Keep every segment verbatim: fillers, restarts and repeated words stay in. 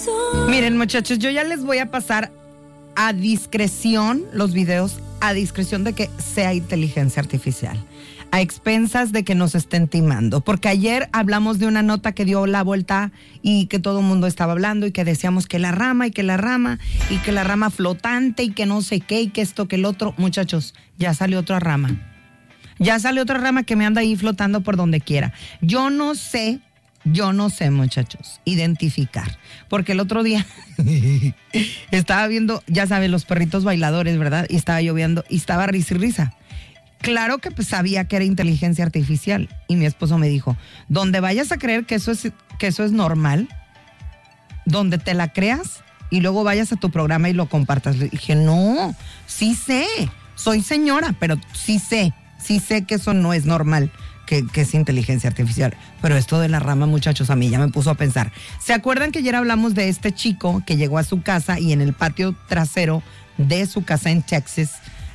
Miren, muchachos, yo ya les voy a pasar a discreción los videos, a discreción de que sea inteligencia artificial, a expensas de que nos estén timando, porque ayer hablamos de una nota que dio la vuelta y que todo el mundo estaba hablando y que decíamos que la rama y que la rama y que la rama flotante y que no sé qué y que esto que el otro. Muchachos, ya salió otra rama, ya salió otra rama que me anda ahí flotando por donde quiera. Yo no sé, yo no sé, muchachos, identificar, porque el otro día estaba viendo, ya saben, los perritos bailadores, ¿verdad? Y estaba lloviendo y estaba risa y risa. Claro que pues, sabía que era inteligencia artificial y mi esposo me dijo, donde vayas a creer que eso es, que eso es normal, donde te la creas y luego vayas a tu programa y lo compartas. Le dije, no, sí sé, soy señora, pero sí sé, sí sé que eso no es normal, que, que es inteligencia artificial. Pero esto de la rama, muchachos, a mí ya me puso a pensar. ¿Se acuerdan que ayer hablamos de este chico que llegó a su casa y en el patio trasero de su casa en Texas,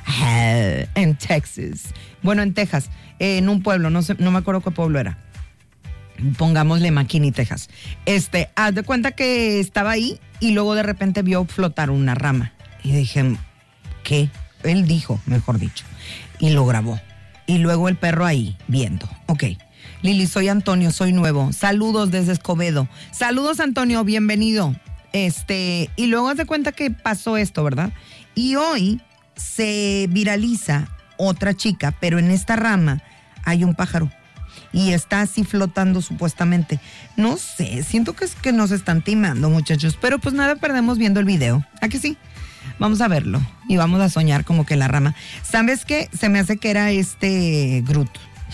en Texas, bueno, en Texas, eh, en un pueblo, no sé, no me acuerdo qué pueblo era, pongámosle McKinney, Texas, este, haz de cuenta que estaba ahí y luego de repente vio flotar una rama y dije, ¿qué? Él dijo, mejor dicho, y lo grabó y luego el perro ahí viendo. Ok, Lili, soy Antonio, soy nuevo, saludos desde Escobedo, saludos Antonio, bienvenido. Este, y luego haz de cuenta que pasó esto, ¿verdad? Y hoy se viraliza otra chica, pero en esta rama hay un pájaro y está así flotando supuestamente. No sé, siento que es que nos están timando, muchachos, pero pues nada, perdemos viendo el video. ¿A que sí? Vamos a verlo y vamos a soñar como que la rama. ¿Sabes qué? Se me hace que era este Groot.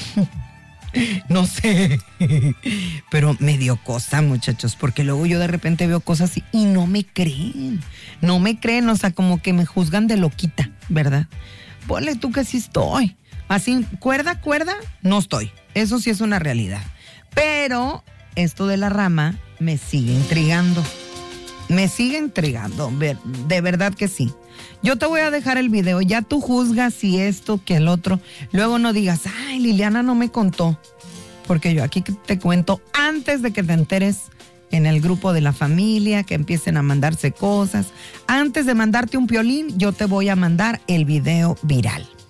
No sé, pero me dio cosa, muchachos, porque luego yo de repente veo cosas y, y no me creen, no me creen, o sea, como que me juzgan de loquita, ¿verdad? Ponle tú que sí estoy, así, cuerda, cuerda, no estoy, eso sí es una realidad, pero esto de la rama me sigue intrigando, me sigue intrigando, de verdad que sí. Yo te voy a dejar el video, ya tú juzgas si esto, que el otro. Luego no digas, ay, Liliana no me contó. Porque yo aquí te cuento antes de que te enteres en el grupo de la familia, que empiecen a mandarse cosas. Antes de mandarte un piolín, yo te voy a mandar el video viral.